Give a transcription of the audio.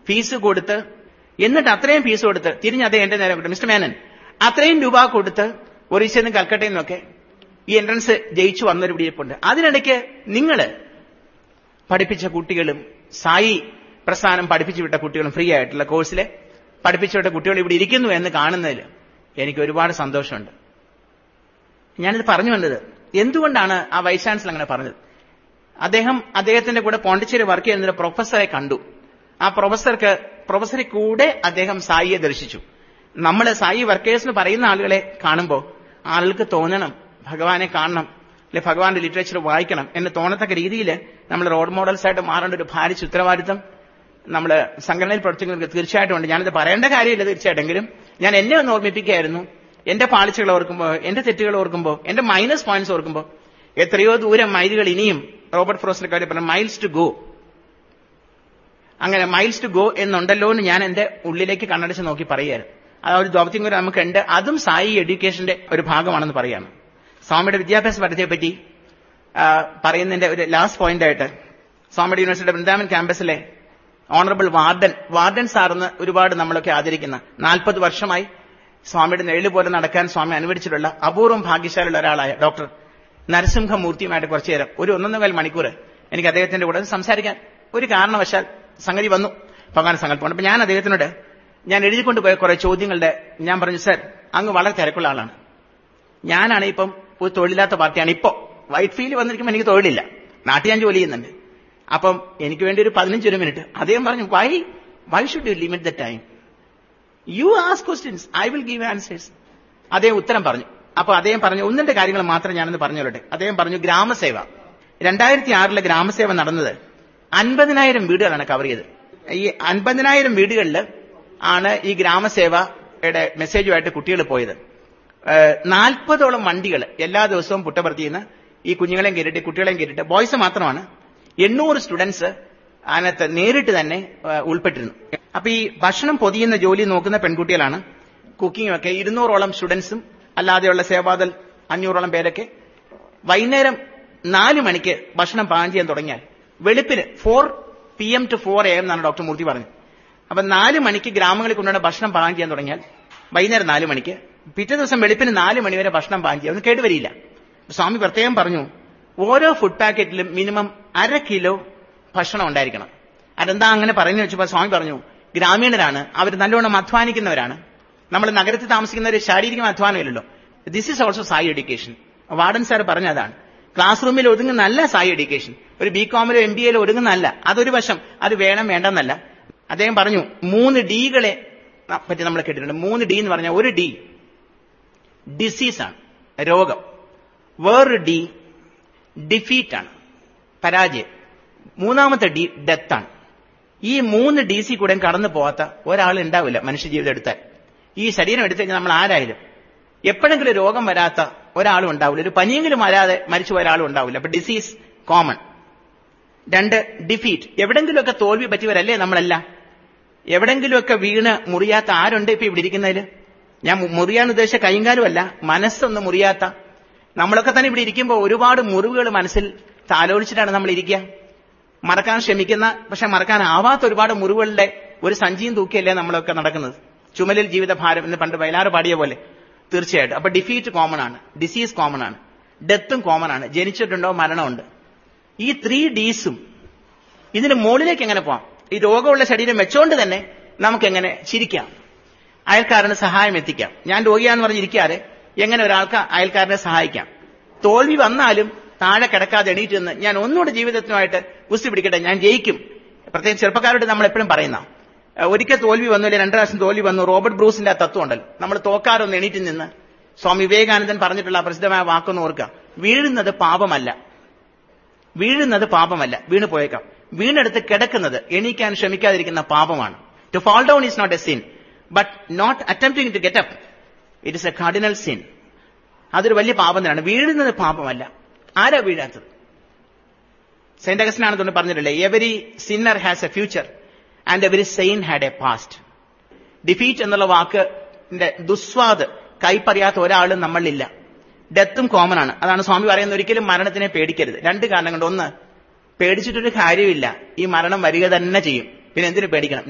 Fees കൊടുത്ത്, എന്നിട്ട് അത്രയും ഫീസ് കൊടുത്ത് തിരിഞ്ഞ് അതേ എന്റെ നേരം കിട്ടും, മിസ്റ്റർ മേനൻ അത്രയും രൂപ കൊടുത്ത് ഒറീസയിൽ നിന്നും കൽക്കട്ടയിൽ നിന്നൊക്കെ ഈ എൻട്രൻസ് ജയിച്ചു വന്നൊരു പിടിയിപ്പുണ്ട്. അതിനിടയ്ക്ക് നിങ്ങൾ പഠിപ്പിച്ച കുട്ടികളും സായി പ്രസ്ഥാനം പഠിപ്പിച്ചു വിട്ട കുട്ടികളും ഫ്രീ ആയിട്ടുള്ള കോഴ്സിൽ പഠിപ്പിച്ചു വിട്ട കുട്ടികൾ ഇവിടെ ഇരിക്കുന്നു എന്ന് കാണുന്നതിൽ എനിക്ക് ഒരുപാട് സന്തോഷമുണ്ട്. ഞാനിത് പറഞ്ഞു വന്നത് എന്തുകൊണ്ടാണ് ആ വൈസ് ചാൻസലർ അങ്ങനെ പറഞ്ഞത്. അദ്ദേഹത്തിന്റെ കൂടെ പോണ്ടിച്ചേരി വർക്ക് ചെയ്യുന്ന പ്രൊഫസറെ കണ്ടു. ആ പ്രൊഫസറെ കൂടെ അദ്ദേഹം സായിയെ ദർശിച്ചു. നമ്മൾ സായി വർക്കേഴ്സിന് പറയുന്ന ആളുകളെ കാണുമ്പോൾ ആളുകൾക്ക് തോന്നണം ഭഗവാനെ കാണണം, അല്ലെ ഭഗവാന്റെ ലിറ്ററേച്ചർ വായിക്കണം എന്ന് തോന്നത്തക്ക രീതിയിൽ നമ്മൾ റോൾ മോഡൽസ് ആയിട്ട് മാറേണ്ട ഒരു ഭാരിച്ച ഉത്തരവാദിത്തം നമ്മൾ സംഘടനയിൽ പ്രവർത്തിക്കുന്നവർക്ക് തീർച്ചയായിട്ടും ഉണ്ട്. ഞാനിത് പറയേണ്ട കാര്യമില്ല തീർച്ചയായിട്ടും. ഞാൻ എന്നെ ഒന്ന് ഓർമ്മിപ്പിക്കുകയായിരുന്നു. എന്റെ പാളിച്ചകൾ ഓർക്കുമ്പോൾ, എന്റെ തെറ്റുകൾ ഓർക്കുമ്പോൾ, എന്റെ മൈനസ് പോയിന്റ്സ് ഓർക്കുമ്പോൾ എത്രയോ ദൂരം മൈലുകൾ ഇനിയും റോബർട്ട് ഫ്രോസ്റ്റിന്റെ കാര്യം പറഞ്ഞ മൈൽസ് ടു ഗോ, അങ്ങനെ മൈൽസ് ടു ഗോ എന്നുണ്ടല്ലോ എന്ന് ഞാൻ എന്റെ ഉള്ളിലേക്ക് കണ്ണടച്ച് നോക്കി പറയുകയായിരുന്നു. ആ ഒരു ദൗത്യം കൂടെ നമുക്കുണ്ട്. അതും സായി എഡ്യൂക്കേഷന്റെ ഒരു ഭാഗമാണെന്ന് പറയാണ്. സ്വാമിയുടെ വിദ്യാഭ്യാസ പഠനത്തെപ്പറ്റി പറയുന്നതിന്റെ ഒരു ലാസ്റ്റ് പോയിന്റ് ആയിട്ട് സ്വാമിയുടെ യൂണിവേഴ്സിറ്റിയുടെ വൃന്ദാവൻ ക്യാമ്പസിലെ ഓണറബിൾ വാർഡൻ സാറെന്ന് ഒരുപാട് നമ്മളൊക്കെ ആദരിക്കുന്ന 40 വർഷമായി സ്വാമിയുടെ നിഴല് പോലെ നടക്കാൻ സ്വാമി അനുവദിച്ചിട്ടുള്ള അപൂർവം ഭാഗ്യശാലിയുള്ള ഒരാളായ ഡോക്ടർ നരസിംഹമൂർത്തിയുമായിട്ട് കുറച്ചു നേരം ഒരു 1.25 മണിക്കൂർ എനിക്ക് അദ്ദേഹത്തിന്റെ കൂടെ സംസാരിക്കാൻ ഒരു കാരണവശാൽ സംഗതി വന്നു, ഭഗവാൻ സങ്കല്പമാണ്. അപ്പൊ ഞാൻ അദ്ദേഹത്തിനോട് ഞാൻ എഴുതിക്കൊണ്ടുപോയ കുറെ ചോദ്യങ്ങളുടെ ഞാൻ പറഞ്ഞു, സർ അങ്ങ് വളരെ തിരക്കുള്ള ആളാണ്, ഞാനാണ് ഇപ്പം ഒരു തൊഴിലില്ലാത്ത പാർട്ടിയാണ്, ഇപ്പോ വൈറ്റ് ഫീൽഡ് വന്നിരിക്കുമ്പോൾ എനിക്ക് തൊഴിലില്ല, നാട്ടിൽ ഞാൻ ജോലി ചെയ്യുന്നുണ്ട്, അപ്പം എനിക്ക് വേണ്ടി ഒരു 15 മിനിറ്റ്. അദ്ദേഹം പറഞ്ഞു, why should you limit the time, you ask questions, I will give answers. അദ്ദേഹം ഉത്തരം പറഞ്ഞു. അപ്പൊ അദ്ദേഹം പറഞ്ഞു ഒന്നിന്റെ കാര്യങ്ങൾ മാത്രം ഞാനൊന്ന് പറഞ്ഞോട്ടെ. അദ്ദേഹം പറഞ്ഞു ഗ്രാമസേവ 2006 ഗ്രാമസേവ നടന്നത് 50,000 വീടുകളാണ് കവർ ചെയ്തത്. ഈ 50,000 വീടുകളിൽ ആണ് ഈ ഗ്രാമസേവയുടെ മെസ്സേജുമായിട്ട് കുട്ടികൾ പോയത്. 40ഓളം വണ്ടികൾ എല്ലാ ദിവസവും പുട്ടപർത്തിന്ന് ഈ കുഞ്ഞുങ്ങളെയും കയറിയിട്ട് കുട്ടികളെയും കയറിയിട്ട് ബോയ്സ് മാത്രമാണ് 800 സ്റ്റുഡൻസ് അതിനകത്ത് നേരിട്ട് തന്നെ ഉൾപ്പെട്ടിരുന്നു. അപ്പൊ ഈ ഭക്ഷണം പൊതിയുന്ന ജോലി നോക്കുന്ന പെൺകുട്ടികളാണ്, കുക്കിംഗ് ഒക്കെ 200ഓളം സ്റ്റുഡൻസും അല്ലാതെയുള്ള സേവാദൽ 500ഓളം പേരൊക്കെ വൈകുന്നേരം 4 മണിക്ക് ഭക്ഷണം പാകം ചെയ്യാൻ തുടങ്ങിയാൽ വെളുപ്പിന് 4 PM to 4 AM എന്നാണ് ഡോക്ടർ മൂർത്തി പറഞ്ഞത്. അപ്പൊ 4 മണിക്ക് ഗ്രാമങ്ങളിൽ കൊണ്ടുവന്ന ഭക്ഷണം പാകം ചെയ്യാൻ തുടങ്ങിയാൽ വൈകുന്നേരം 4 മണിക്ക് പിറ്റേ ദിവസം വെളുപ്പിന് 4 മണി വരെ ഭക്ഷണം പാകം ചെയ്യാൻ ഒന്നും കേടുവരില്ല. സ്വാമി പ്രത്യേകം പറഞ്ഞു ഓരോ ഫുഡ് പാക്കറ്റിലും മിനിമം 1/2 കിലോ ഭക്ഷണം ഉണ്ടായിരിക്കണം. അതെന്താ അങ്ങനെ പറയുന്നത് വെച്ചപ്പോൾ സ്വാമി പറഞ്ഞു ഗ്രാമീണരാണ്, അവർ നല്ലോണം അധ്വാനിക്കുന്നവരാണ്, നമ്മൾ നഗരത്തിൽ താമസിക്കുന്നവർ ശാരീരിക അധ്വാനമില്ലല്ലോ. This is also Sai education. Warden sir പറഞ്ഞതാണ്, ക്ലാസ് റൂമിൽ ഒതുങ്ങുന്നല്ല സായി എഡ്യൂക്കേഷൻ, ഒരു BComലോ MBAയിലോ ഒതുങ്ങുന്നല്ല, അതൊരു വശം, അത് വേണം വേണ്ടെന്നല്ല. അദ്ദേഹം പറഞ്ഞു 3 Dകളെ പറ്റി നമ്മൾ കേട്ടിട്ടുണ്ട്. 3 D എന്ന് പറഞ്ഞാൽ ഒരു D ഡിസീസാണ്, രോഗം, വേറൊരു D ഡിഫീറ്റാണ്, പരാജയം, മൂന്നാമത്തെ D ഡെത്താണ്. ഈ 3 DC കൂടെ കടന്നു പോകാത്ത ഒരാൾ ഉണ്ടാവില്ല മനുഷ്യജീവിതം എടുത്താൽ. ഈ ശരീരം എടുത്തു കഴിഞ്ഞാൽ നമ്മൾ ആരായാലും എപ്പോഴെങ്കിലും രോഗം വരാത്ത ഒരാളും ഉണ്ടാവില്ല, ഒരു പനിയെങ്കിലും വരാതെ മരിച്ചു ഒരാളും ഉണ്ടാവില്ല. അപ്പൊ ഡിസീസ് കോമൺ. 2 ഡിഫീറ്റ്, എവിടെങ്കിലുമൊക്കെ തോൽവി പറ്റിയവരല്ലേ നമ്മളെല്ലാം. എവിടെങ്കിലുമൊക്കെ വീണ് മുറിയാത്ത ആരുണ്ട് ഇപ്പൊ ഇവിടെ ഇരിക്കുന്നതിൽ? ഞാൻ മുറിയാൻ ഉദ്ദേശിച്ച കൈകാലും അല്ല, മനസ്സൊന്നും മുറിയാത്ത നമ്മളൊക്കെ തന്നെ ഇവിടെ ഇരിക്കുമ്പോൾ ഒരുപാട് മുറിവുകൾ മനസ്സിൽ താലോലിച്ചിട്ടാണ് നമ്മൾ ഇരിക്കുക. മറക്കാൻ ശ്രമിക്കുന്ന പക്ഷെ മറക്കാനാവാത്ത ഒരുപാട് മുറിവുകളുടെ ഒരു സഞ്ചിയും തൂക്കിയല്ലേ നമ്മളൊക്കെ നടക്കുന്നത്. ചുമലിൽ ജീവിതഭാരം എന്ന് പണ്ട് വയലാറ് പാടിയ പോലെ. തീർച്ചയായിട്ടും. അപ്പൊ ഡിഫീറ്റ് കോമൺ ആണ്, ഡിസീസ് കോമൺ ആണ്, ഡെത്തും കോമൺ ആണ്, ജനിച്ചിട്ടുണ്ടോ മരണമുണ്ട്. ഈ 3 Ds ഇതിന് മുകളിലേക്ക് എങ്ങനെ പോവാം? ഈ രോഗമുള്ള ശരീരം വെച്ചോണ്ട് തന്നെ നമുക്ക് എങ്ങനെ ചിരിക്കാം, അയൽക്കാരന് സഹായം എത്തിക്കാം. ഞാൻ രോഗിയാന്ന് പറഞ്ഞിരിക്കാതെ എങ്ങനെ ഒരാൾക്ക് അയൽക്കാരനെ സഹായിക്കാം. തോൽവി വന്നാലും താഴെ കിടക്കാതെ എണീറ്റ് നിന്ന് ഞാൻ ഒന്നുകൂടെ ജീവിതത്തിനുമായിട്ട് കുസ്തി പിടിക്കട്ടെ, ഞാൻ ജയിക്കും. പ്രത്യേകിച്ച് ചെറുപ്പക്കാരോട് നമ്മൾ എപ്പോഴും പറയുന്ന, ഒരിക്കൽ തോൽവി വന്നു അല്ലെ 2 പ്രാവശ്യം തോൽവി വന്നു, റോബർട്ട് ബ്രൂസിന്റെ ആ തത്വം ഉണ്ടല്ലോ, നമ്മൾ തോക്കാരൊന്ന് എണീറ്റ് നിന്ന് സ്വാമി വിവേകാനന്ദൻ പറഞ്ഞിട്ടുള്ള പ്രസിദ്ധമായ വാക്കൊന്ന് ഓർക്കുക, വീഴുന്നത് പാപമല്ല, വീണു പോയേക്കാം, വീണെടുത്ത് കിടക്കുന്നത് എണീക്കാൻ ശ്രമിക്കാതിരിക്കുന്ന പാപമാണ്. To fall down is not A sin, but not attempting to get up it is A cardinal sin. അതൊരു വലിയ പാപം തന്നെയാണ്. വീഴുന്നത് പാപമല്ല. ആരാ വീഴാത്തത്? സെന്റ് അഗസ്റ്റിനാണ് തോന്നുന്നു പറഞ്ഞിട്ടില്ലേ, every Sinner has A future and every Zain had A past. Defeat എന്നുള്ള വാക്കിന്റെ ദുസ്വാദ് കൈപ്പറിയാത്ത ഒരാളും നമ്മളില്ല. ഡെത്തും കോമൺ ആണ്. അതാണ് സ്വാമി പറയുന്നത്, ഒരിക്കലും മരണത്തിനെ പേടിക്കരുത്. 2 കാരണം കൊണ്ട്. ഒന്ന്, പേടിച്ചിട്ടൊരു കാര്യമില്ല, ഈ മരണം വരിക തന്നെ ചെയ്യും, പിന്നെ എന്തിനു പേടിക്കണം?